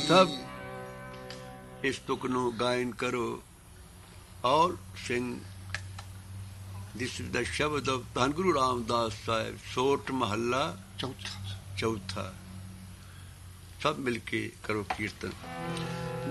ਸਭ ਇਸ ਤੁਕ ਨੂੰ ਗਾਇਨ ਕਰੋ। ਔਰ ਸਿੰਘ ਦਿਸ ਇਜ਼ ਦਾ ਸ਼ਬਦ ਆਫ ਧੰਨ ਗੁਰੂ ਰਾਮਦਾਸ ਸਾਹਿਬ, ਸੋਰਠ ਮਹੱਲਾ ਚੌਥਾ। ਸਭ ਮਿਲ ਕੇ ਕਰੋ ਕੀਰਤਨ।